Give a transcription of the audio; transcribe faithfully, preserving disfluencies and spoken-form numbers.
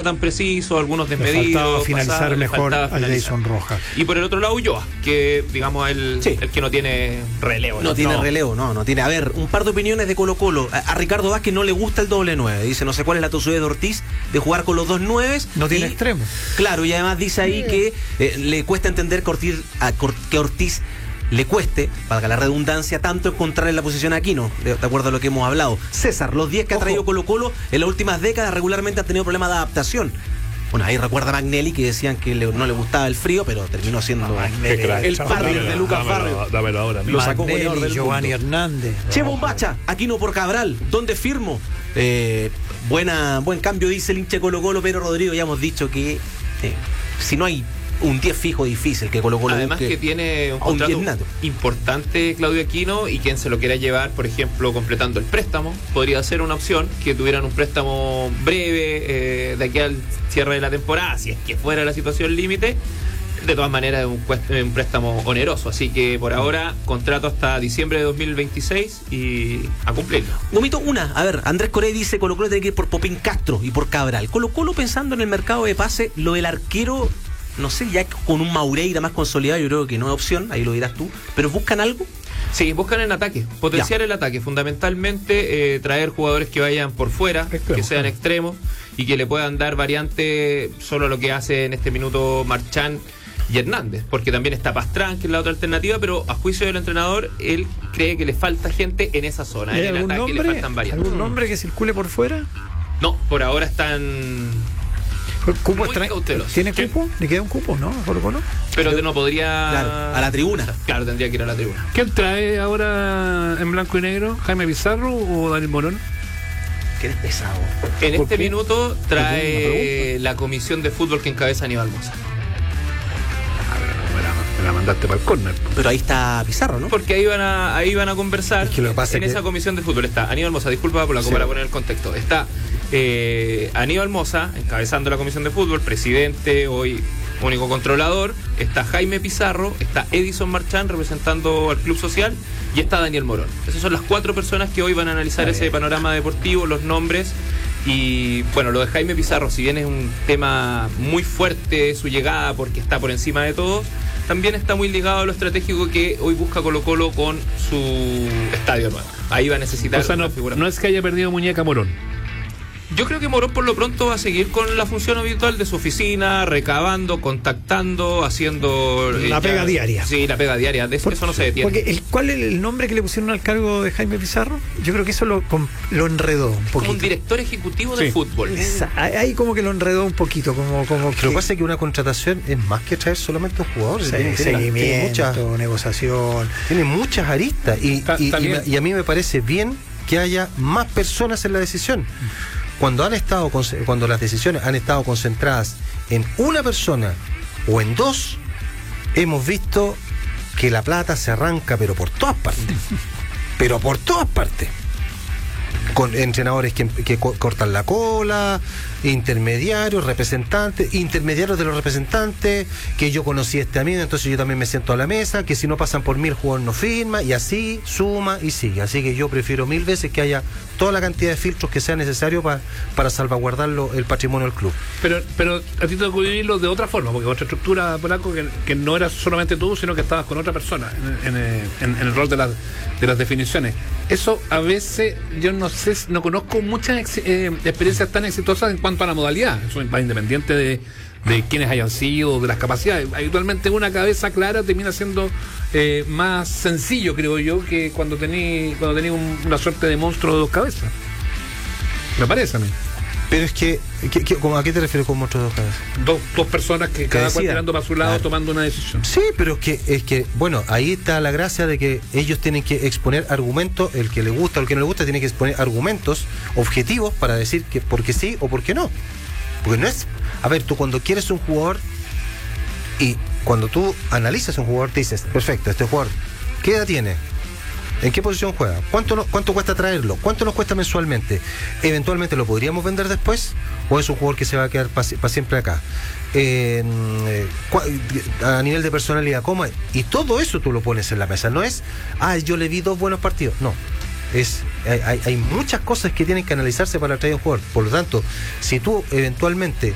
tan preciso, algunos desmedidos. Le faltaba finalizar pasar, mejor le a finalizar. Jason Rojas. Y por el otro lado Ulloa, que digamos el, Sí. el que no tiene relevo. No, no tiene relevo, no, no tiene. A ver, un par de opiniones de Colo Colo. A, a Ricardo Vázquez no le gusta el doble nueve. Dice, no sé cuál es la tosudez de Ortiz de jugar con los dos nueves. No tiene y, extremo. Claro, y además dice ahí que eh, le cuesta entender que Ortiz, a, que Ortiz le cueste, valga la redundancia, tanto encontrar en la posición a Aquino, de, de acuerdo a lo que hemos hablado. César, los diez que ha traído Colo Colo en las últimas décadas regularmente han tenido problemas de adaptación. Bueno, ahí recuerda a Magnelli que decían que le, no le gustaba el frío, pero terminó siendo Magnelli, el partner de Lucas dámelo, Barrio. dámelo ahora. Lo sacó goleador Magnelli, del Giovanni mundo. Hernández. Che Bombacha, Aquino por Cabral, ¿dónde firmo? Eh, buena, buen cambio, dice el hincha Colo Colo, pero Rodrigo, ya hemos dicho que eh, si no hay un diez fijo difícil que Colo Colo Además busque que tiene un a un contrato diez nato. importante Claudio Aquino, y quien se lo quiera llevar, por ejemplo, completando el préstamo, podría ser una opción que tuvieran un préstamo breve eh, de aquí al cierre de la temporada, si es que fuera la situación límite. De todas maneras es un, cuest- un préstamo oneroso, así que por ahora contrato hasta diciembre de dos mil veintiséis y a cumplirlo. Gomito, una, a ver, Andrés Coré dice Colo Colo tiene que ir por Popín Castro y por Cabral. Colo Colo pensando en el mercado de pase, lo del arquero, no sé, ya con un Maureira más consolidado, yo creo que no es opción, ahí lo dirás tú, pero buscan algo. Sí, buscan el ataque, potenciar Ya. el ataque, fundamentalmente eh, traer jugadores que vayan por fuera, Extremo. que sean extremos y que le puedan dar variante solo a lo que hace en este minuto Marchán y Hernández, porque también está Pastrán, que es la otra alternativa, pero a juicio del entrenador, él cree que le falta gente en esa zona, ¿Hay en el algún ataque le nombre, faltan variantes. algún nombre que circule por fuera? No, por ahora están... ¿Cupo Muy extra- cautelosos. ¿Tiene ¿Qué? cupo? ¿Le queda un cupo, no? ¿Colo Colo? Pero no podría... Claro, a la tribuna. Claro, tendría que ir a la tribuna. ¿Quién trae ahora en blanco y negro? ¿Jaime Pizarro o Daniel Morón? Que eres pesado. En ¿Por este qué? minuto Porque trae una la comisión de fútbol que encabeza Aníbal Mosa. Me la, me la mandaste para el córner. Pero ahí está Pizarro, ¿no? Porque ahí van a, ahí van a conversar. Es que lo que pasa en es esa que- comisión de fútbol está Aníbal Mosa, disculpa por la Sí. para poner el contexto. Está eh, Aníbal Mosa, encabezando la comisión de fútbol, presidente, hoy único controlador. Está Jaime Pizarro, está Edison Marchán representando al Club Social, y está Daniel Morón. Esas son las cuatro personas que hoy van a analizar ese panorama deportivo, los nombres. Y bueno, lo de Jaime Pizarro, si bien es un tema muy fuerte su llegada porque está por encima de todos, también está muy ligado a lo estratégico que hoy busca Colo Colo con su estadio nuevo. Ahí va a necesitar O sea, no, una figura. no es que haya perdido muñeca Morón. Yo creo que Morón por lo pronto va a seguir con la función habitual de su oficina, recabando, contactando, haciendo... eh, La ya- pega diaria. Sí, la pega diaria. De eso, eso no se detiene. Porque el, ¿cuál es el nombre que le pusieron al cargo de Jaime Pizarro? Yo creo que eso lo, com- lo enredó un Como poquito. un director ejecutivo de Sí. fútbol. Esa- ahí como que lo enredó un poquito, como, como Lo que pasa es que una contratación es más que traer solamente un jugador. Sí, tiene, tiene- seguimiento, tiene muchas, negociación. tiene muchas aristas. Y, Ta- y- y también- me- y a mí me parece bien que haya más personas en la decisión. Cuando han estado conce- cuando las decisiones han estado concentradas en una persona o en dos, hemos visto que la plata se arranca pero por todas partes. Pero por todas partes. Con entrenadores que, que co- cortan la cola, intermediarios, representantes, intermediarios de los representantes, que yo conocí a este amigo, entonces yo también me siento a la mesa, que si no pasan por mí el jugador no firma, y así suma y sigue. Así que yo prefiero mil veces que haya toda la cantidad de filtros que sea necesario pa- para salvaguardar lo- el patrimonio del club. Pero, pero a ti te tocó vivirlo de otra forma, porque otra estructura, Polaco, que, que no eras solamente tú, sino que estabas con otra persona en, en, en- en el rol de las, de las definiciones. Eso a veces, yo no sé, no conozco muchas ex- eh, experiencias tan exitosas en cuanto a la modalidad. Eso es independiente de, de quienes hayan sido, de las capacidades. Habitualmente una cabeza clara termina siendo eh, más sencillo, creo yo, que cuando tení, cuando tení un- una suerte de monstruo de dos cabezas. Me parece a mí. Pero es que, que- que- ¿cómo- ¿a qué te refieres con monstruos de dos cabezas? Dos, dos personas que, cada cual decidan. mirando para su lado, Claro. tomando una decisión. Sí, pero es que, es que, bueno, ahí está la gracia de que ellos tienen que exponer argumentos, el que le gusta o el que no le gusta tiene que exponer argumentos objetivos para decir que por qué sí o por qué no. Porque no es, a ver, tú cuando quieres un jugador y cuando tú analizas un jugador te dices, perfecto, este jugador, ¿qué edad tiene? ¿En qué posición juega? ¿Cuánto, no- ¿Cuánto cuesta traerlo? ¿Cuánto nos cuesta mensualmente? ¿Eventualmente lo podríamos vender después? ¿O es un jugador que se va a quedar para siempre acá? Eh, eh, cua- a nivel de personalidad, ¿cómo es? Y todo eso tú lo pones en la mesa. No es, ah, yo le vi dos buenos partidos. No. Es, hay, hay- hay muchas cosas que tienen que analizarse para traer un jugador. Por lo tanto, si tú eventualmente